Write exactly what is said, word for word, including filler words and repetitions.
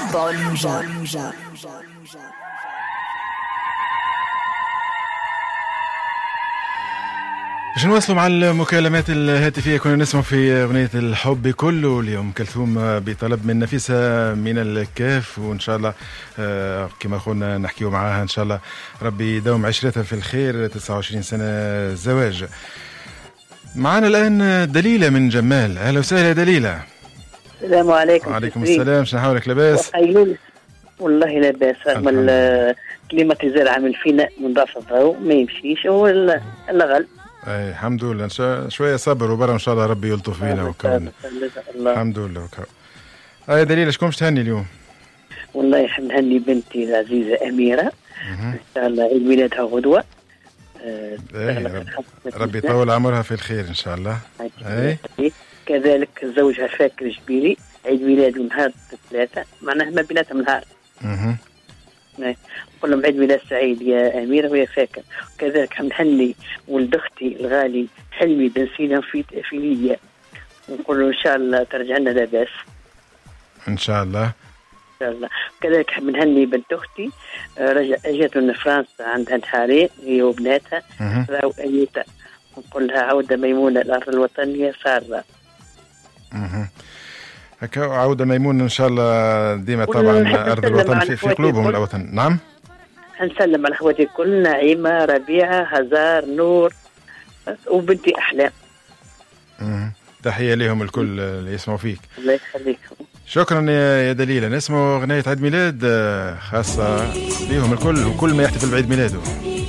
بولنجا. باش نواصلوا مع المكالمات الهاتفية. كنا نسمع في أغنية الحب كله لأم كلثوم بطلب من نفيسة من الكاف، وإن شاء الله كما قلنا نحكيوا معاها إن شاء الله ربي يدوم عشرتها في الخير. تسعة وعشرين سنة زواج. معنا الآن دليلة من جمال. أهلا وسهلا دليلة. السلام عليكم. وعليكم السلام. شنو حالك؟ لاباس؟ والله لاباس، رغم الكليماتيزر عامل فينا منضاف الضوء ما يمشيش هو الغل. اي الحمد لله. شويه صبر وبرا ان شاء الله ربي يلطف فينا وكون. الحمد لله وكون. اي دليل شكون باش تهني اليوم؟ والله نهني بنتي العزيزه اميره ان شاء الله عيد ميلادها غدوه. آه رب ربي يطول عمرها في الخير ان شاء الله. اي كذلك زوجها فاكر جبيلي عيد ميلاده نهار الثلاثاء، معناها ما بيناتهم نهار. اها نقول لهم عيد ميلاد سعيد يا أميرة ويا فاكر. وكذلك نهني ولد أختي الغالي حلمي بن سينا في في ليبيا، ونقول له إن شاء الله ترجع لنا لاباس إن شاء الله. إن شاء الله. كذلك نهني بنت أختي رجع أجت من فرنسا عندها نهارين هي وبناتها راو أنيتا، ونقول لها عودة ميمونة الأرض الوطنية سارة. اها هكا عودة ميمونة إن شاء الله ديما طبعا أرض الوطن في, في قلوبهم الوطن. نعم هنسلم على أخواتي الكل، نعيمة ربيعة هزار نور وبنتي أحلام. امم تحية لهم الكل اللي يسمعوا فيك. الله يخليكم. شكرا يا دليلة. نسمعوا أغنية عيد ميلاد خاصة بهم الكل وكل ما يحتفل بعيد ميلاده.